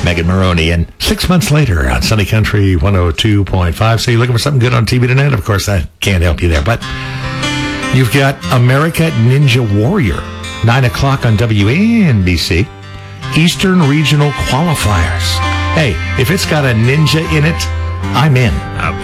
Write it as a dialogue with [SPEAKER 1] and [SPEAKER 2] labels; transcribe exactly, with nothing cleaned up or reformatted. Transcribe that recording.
[SPEAKER 1] Megan Maroney. And six months later on Sunny Country one oh two point five. So you're looking for something good on T V tonight? Of course, I can't help you there. But you've got America Ninja Warrior, nine o'clock on W A N B C. Eastern Regional Qualifiers. Hey, if it's got a ninja in it, I'm in.
[SPEAKER 2] I'll